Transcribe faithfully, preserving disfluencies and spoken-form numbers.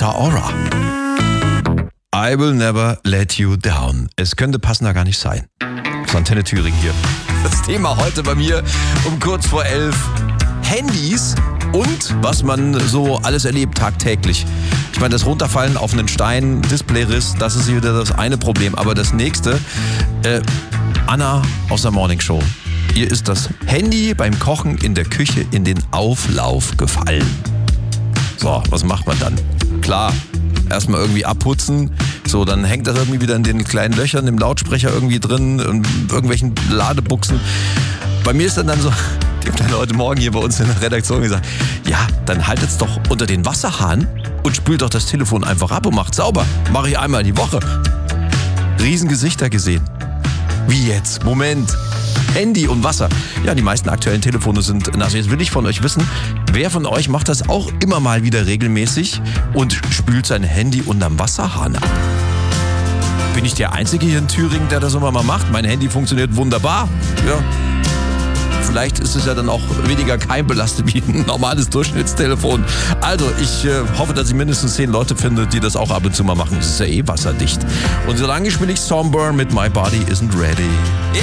Rita Ora. I will never let you down. Es könnte passender gar nicht sein. Das ist Antenne Thüringen hier. Das Thema heute bei mir um kurz vor elf. Handys und was man so alles erlebt tagtäglich. Ich meine, das Runterfallen auf einen Stein, Displayriss, das ist wieder das eine Problem. Aber das nächste, äh, Anna aus der Morning Show. Ihr ist das Handy beim Kochen in der Küche in den Auflauf gefallen. So, was macht man dann? Klar, erstmal irgendwie abputzen. So, dann hängt das irgendwie wieder in den kleinen Löchern im Lautsprecher irgendwie drin, in irgendwelchen Ladebuchsen. Bei mir ist dann dann so, die haben dann heute Morgen hier bei uns in der Redaktion gesagt, ja, dann haltet's doch unter den Wasserhahn und spült doch das Telefon einfach ab und macht sauber. Mache ich einmal die Woche. Riesengesichter gesehen. Wie jetzt? Moment. Handy und Wasser. Ja, die meisten aktuellen Telefone sind nass. Jetzt will ich von euch wissen, wer von euch macht das auch immer mal wieder regelmäßig und spült sein Handy unterm Wasserhahn ab? Bin ich der Einzige hier in Thüringen, der das immer mal macht? Mein Handy funktioniert wunderbar. Ja. Vielleicht ist es ja dann auch weniger keimbelastet wie ein normales Durchschnittstelefon. Also, ich äh, hoffe, dass ich mindestens zehn Leute finde, die das auch ab und zu mal machen. Das ist ja eh wasserdicht. Und solange spiele ich Stormburn mit My Body Isn't Ready.